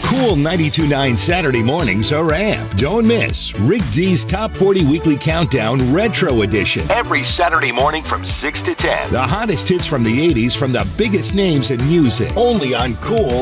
Cool 92.9 Saturday mornings are amped. Don't miss Rick D's Top 40 Weekly Countdown Retro Edition. Every Saturday morning from 6 to 10. The hottest hits from the 80s from the biggest names in music. Only on Cool